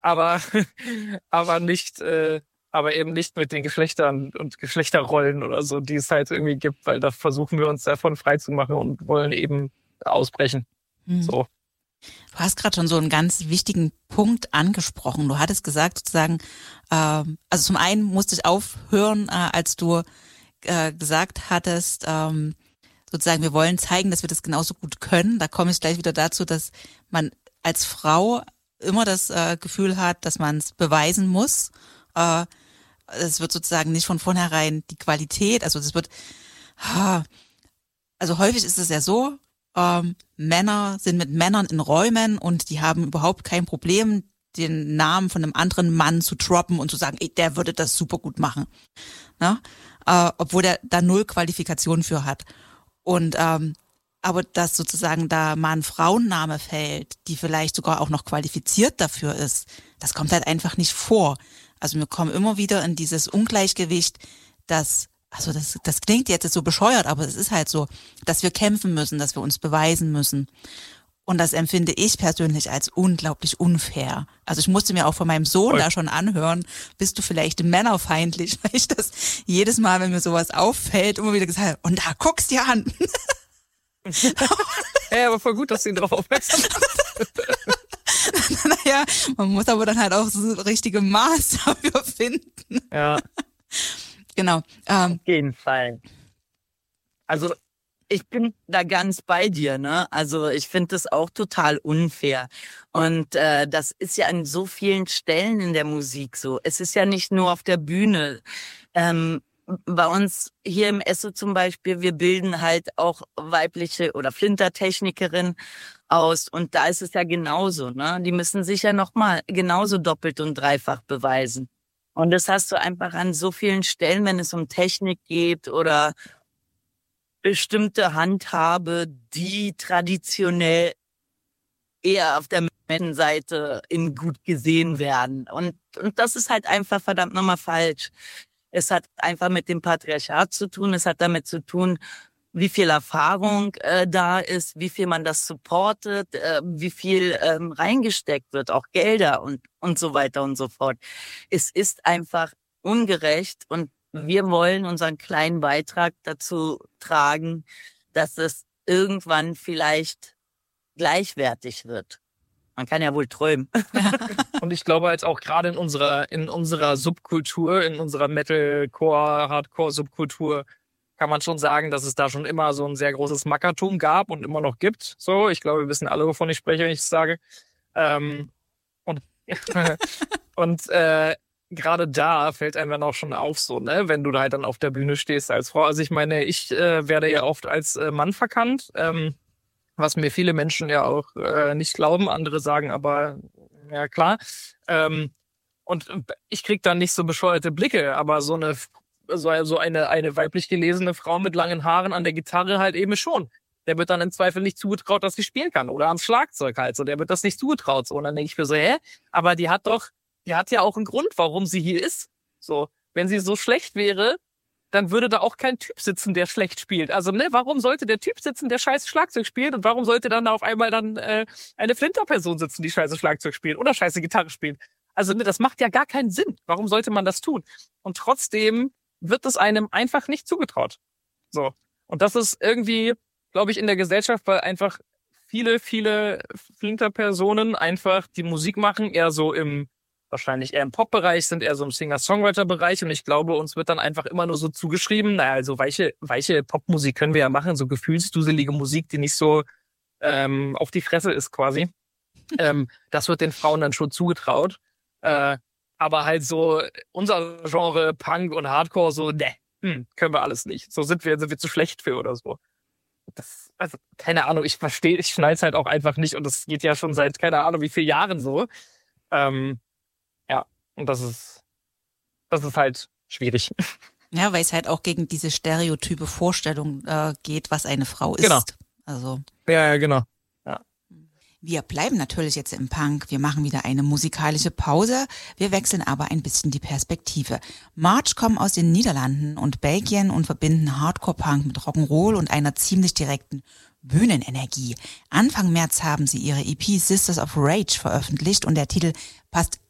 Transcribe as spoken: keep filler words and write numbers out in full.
aber, aber nicht, äh, aber eben nicht mit den Geschlechtern und Geschlechterrollen oder so, die es halt irgendwie gibt, weil da versuchen wir uns davon frei zu machen und wollen eben ausbrechen. Hm. So. Du hast gerade schon so einen ganz wichtigen Punkt angesprochen. Du hattest gesagt sozusagen, äh, also zum einen musste ich aufhören, äh, als du äh, gesagt hattest, ähm, sozusagen, wir wollen zeigen, dass wir das genauso gut können. Da komme ich gleich wieder dazu, dass man als Frau immer das äh, Gefühl hat, dass man es beweisen muss. Äh, es wird sozusagen nicht von vornherein die Qualität, also das wird, also häufig ist es ja so, ähm, Männer sind mit Männern in Räumen und die haben überhaupt kein Problem, den Namen von einem anderen Mann zu droppen und zu sagen, ey, der würde das super gut machen. Ne? Äh, obwohl der da null Qualifikation für hat. Und ähm, aber dass sozusagen da mal ein Frauenname fällt, die vielleicht sogar auch noch qualifiziert dafür ist, das kommt halt einfach nicht vor. Also wir kommen immer wieder in dieses Ungleichgewicht, dass, also das, das klingt jetzt so bescheuert, aber es ist halt so, dass wir kämpfen müssen, dass wir uns beweisen müssen. Und das empfinde ich persönlich als unglaublich unfair. Also ich musste mir auch von meinem Sohn da schon anhören, bist du vielleicht männerfeindlich, weil ich das jedes Mal, wenn mir sowas auffällt, immer wieder gesagt habe, und da guckst dir an. Ja, aber voll gut, dass du ihn drauf aufmerksam hast. Naja, man muss aber dann halt auch so das richtige Maß dafür finden. Ja. Genau. Ähm, Auf jeden Fall. Also ich bin da ganz bei dir, ne? Also ich finde das auch total unfair. Und äh, das ist ja an so vielen Stellen in der Musik so. Es ist ja nicht nur auf der Bühne. Ähm, bei uns hier im Esso zum Beispiel, wir bilden halt auch weibliche oder Flintertechnikerinnen aus. Und da ist es ja genauso, ne? Die müssen sich ja nochmal genauso doppelt und dreifach beweisen. Und das hast du einfach an so vielen Stellen, wenn es um Technik geht oder bestimmte Handhabe, die traditionell eher auf der Männerseite in gut gesehen werden. Und, und das ist halt einfach verdammt nochmal falsch. Es hat einfach mit dem Patriarchat zu tun. Es hat damit zu tun, wie viel Erfahrung äh, da ist, wie viel man das supportet, äh, wie viel ähm, reingesteckt wird, auch Gelder und, und so weiter und so fort. Es ist einfach ungerecht und wir wollen unseren kleinen Beitrag dazu tragen, dass es irgendwann vielleicht gleichwertig wird. Man kann ja wohl träumen. Und ich glaube jetzt auch gerade in unserer, in unserer Subkultur, in unserer Metalcore, Hardcore-Subkultur, kann man schon sagen, dass es da schon immer so ein sehr großes Mackertum gab und immer noch gibt. So, ich glaube, wir wissen alle, wovon ich spreche, wenn ich es sage. Ähm, und und äh, gerade da fällt einem dann auch schon auf, so, ne, wenn du da halt dann auf der Bühne stehst als Frau. Also ich meine, ich äh, werde ja oft als äh, Mann verkannt, ähm, was mir viele Menschen ja auch äh, nicht glauben. Andere sagen aber, ja klar. Ähm, und ich krieg dann nicht so bescheuerte Blicke, aber so eine so, so eine, eine weiblich gelesene Frau mit langen Haaren an der Gitarre halt eben schon. Der wird dann im Zweifel nicht zugetraut, dass sie spielen kann. Oder am Schlagzeug halt so. Der wird das nicht zugetraut. So. Und dann denke ich mir so, hä? Aber die hat doch, die hat ja auch einen Grund, warum sie hier ist. So. Wenn sie so schlecht wäre, dann würde da auch kein Typ sitzen, der schlecht spielt. Also, ne, warum sollte der Typ sitzen, der scheiße Schlagzeug spielt? Und warum sollte dann da auf einmal dann äh, eine Flinterperson sitzen, die scheiße Schlagzeug spielt oder scheiße Gitarre spielt? Also, ne, das macht ja gar keinen Sinn. Warum sollte man das tun? Und trotzdem wird es einem einfach nicht zugetraut. So. Und das ist irgendwie, glaube ich, in der Gesellschaft, weil einfach viele, viele Flinterpersonen einfach die Musik machen, eher so im, wahrscheinlich eher im Pop-Bereich, sind eher so im Singer-Songwriter-Bereich. Und ich glaube, uns wird dann einfach immer nur so zugeschrieben, naja, also weiche, weiche Popmusik können wir ja machen, so gefühlsduselige Musik, die nicht so ähm, auf die Fresse ist quasi. ähm, das wird den Frauen dann schon zugetraut. Äh, Aber halt so unser Genre Punk und Hardcore so, ne, hm, können wir alles nicht. So sind wir, sind wir zu schlecht für oder so. Das, also, keine Ahnung, ich verstehe, ich schnall's halt auch einfach nicht und das geht ja schon seit, keine Ahnung, wie vielen Jahren so. Ähm, ja, und das ist, das ist halt schwierig. Ja, weil es halt auch gegen diese stereotype Vorstellung äh, geht, was eine Frau ist. Genau. Also. Ja, ja, genau. Wir bleiben natürlich jetzt im Punk. Wir machen wieder eine musikalische Pause. Wir wechseln aber ein bisschen die Perspektive. March kommen aus den Niederlanden und Belgien und verbinden Hardcore-Punk mit Rock'n'Roll und einer ziemlich direkten Bühnenenergie. Anfang März haben sie ihre E P Sisters of Rage veröffentlicht und der Titel passt